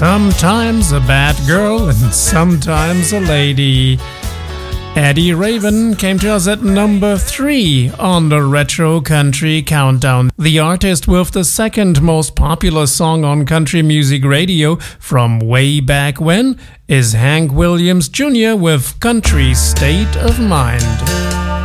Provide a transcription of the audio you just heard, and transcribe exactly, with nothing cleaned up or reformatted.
Sometimes a bad girl and sometimes a lady. Eddie Raven came to us at number three on the Retro Country Countdown. The artist with the second most popular song on country music radio from way back when is Hank Williams Junior with Country State of Mind.